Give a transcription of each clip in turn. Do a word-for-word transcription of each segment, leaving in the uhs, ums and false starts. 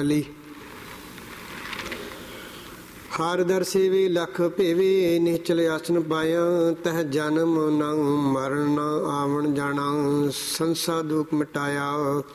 ਕਮਲੀ। ਹਰ ਦਰ ਸੇਵੇ ਲਖ ਭੇਵੇ, ਨਿਹਚਲ ਆਸਨ ਪਾਇਆ। ਤਹ ਜਨਮ ਨ ਮਰਨ ਆਵਣ ਜਾਣਾ, ਸੰਸਾ ਦੁਖ ਮਿਟਾਇਆ।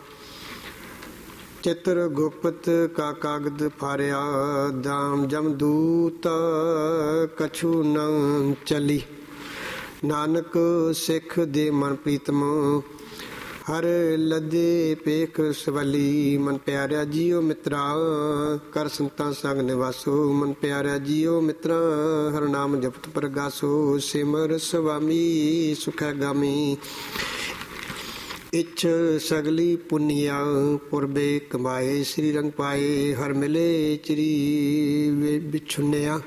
ਚਿੱਤਰ ਗੁਪਤ ਕਾ ਕਾਗਦ ਫਾਰਿਆ, ਦਾਮ ਜਮਦੂਤ ਕਛੂ ਨ ਚਲੀ। ਨਾਨਕ ਸਿੱਖ ਦੇ ਮਨ ਪ੍ਰੀਤਮ, ਹਰ ਲੱਦੇ ਪੇਖ ਸਵਲੀ। ਮਨ ਪਿਆਰਿਆ ਜੀਓ ਮਿੱਤਰਾ, ਕਰ ਸੰਤਾਂ ਸੰਗ ਨਿਵਾਸੋ। ਮਨ ਪਿਆਰਿਆ ਜੀਓ ਮਿੱਤਰਾ, ਹਰ ਨਾਮ ਜਪਤ ਪ੍ਰਗਾਸੋ। ਸਿਮਰ ਸੁਆਮੀ ਸੁਖੈ ਗਾਮੀ, ਇੱਛ ਸਗਲੀ ਪੁੰਨਿਆ। ਪੁਰਬੇ ਕਮਾਏ ਸ੍ਰੀ ਰੰਗ ਪਾਏ, ਹਰ ਮਿਲੇ ਚਿਰੀ ਵਿਛੁੰਨਿਆ।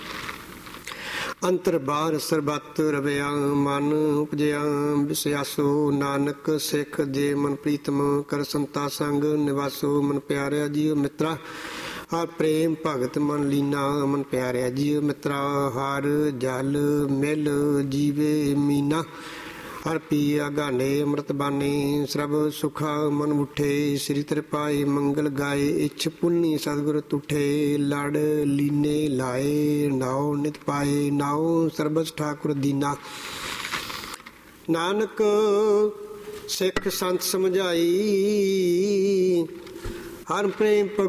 ਅੰਤਰ ਬਾਹਰ ਸਰਬੱਤ ਰਵਿਆ, ਮਨ ਉਪਜਿਆ ਵਿਸਿਆਸੋ। ਨਾਨਕ ਸਿੱਖ ਦੇ ਮਨ ਪ੍ਰੀਤਮ, ਕਰ ਸੰਤਾ ਸੰਗ ਨਿਵਾਸੋ। ਮਨ ਪਿਆਰਿਆ ਜੀਓ ਮਿੱਤਰਾ, ਹਰ ਪ੍ਰੇਮ ਭਗਤ ਮਨ ਲੀਨਾ। ਮਨ ਪਿਆਰਿਆ ਜੀਓ ਮਿੱਤਰਾ, ਹਰ ਜਲ ਮਿਲ ਜੀਵੇ ਮੀਨਾ। ਹਰ ਪੀਆ ਗਾਨੇ ਅੰਮ੍ਰਿਤ ਬਾਣੀ, ਸਰਬ ਸੁਖਾ ਮਨ ਉਠੇ। ਸ੍ਰੀ ਤ੍ਰਿਪਾਈ ਮੰਗਲ ਗਾਏ, ਇੱਛ ਪੁੰਨੀ ਸਤਿਗੁਰ ਤੁਠੇ। ਲੜ ਲੀਨੇ ਲਾਏ, ਨਾਉ ਨਿਤ ਪਾਏ। ਨਾਉ ਸਰਬਸ ਠਾਕੁਰ ਦੀਨਾ। ਨਾਨਕ ਸਿੱਖ ਸੰਤ ਸਮਝਾਈ, ਹਰ ਪ੍ਰੇਮ